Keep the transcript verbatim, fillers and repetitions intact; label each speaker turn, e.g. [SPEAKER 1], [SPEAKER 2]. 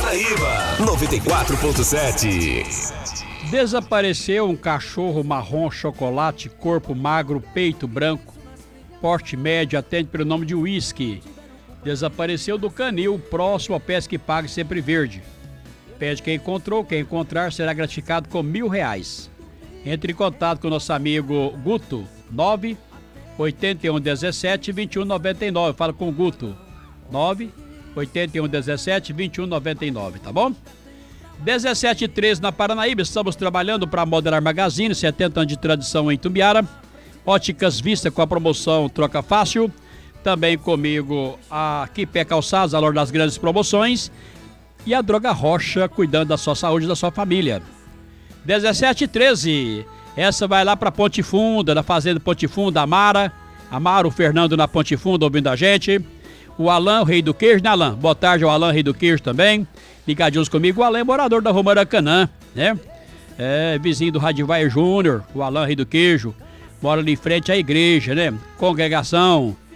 [SPEAKER 1] Paranaíba, noventa e quatro ponto sete.
[SPEAKER 2] Desapareceu um cachorro marrom chocolate, corpo magro, peito branco, porte médio, atende pelo nome de Whisky. Desapareceu do canil, próximo ao Pesca e Pague Sempre Verde. Pede quem encontrou, quem encontrar será gratificado com mil reais. Entre em contato com o nosso amigo Guto, nove oito um um sete, dois um nove nove. Fala com o Guto, nove oito um um sete, dois um nove nove, tá bom? dezessete e treze na Paranaíba, estamos trabalhando para a Modelar Magazine, setenta anos de tradição em Tumbiara. Óticas Vista com a promoção Troca Fácil. Também comigo a Quipé Calçados, a loja das grandes promoções. E a Droga Rocha, cuidando da sua saúde e da sua família. dezessete e treze, essa vai lá para Ponte Funda, da Fazenda Ponte Funda, Amara. Amara, o Fernando na Ponte Funda ouvindo a gente. O Alan, o Rei do Queijo, né, Alan? Boa tarde ao Alan, Rei do Queijo também. Ligadinhos comigo, o Alan é morador da Rua Maracanã, né? É vizinho do Radivair Júnior, o Alan, Rei do Queijo. Mora ali em frente à igreja, né? Congregação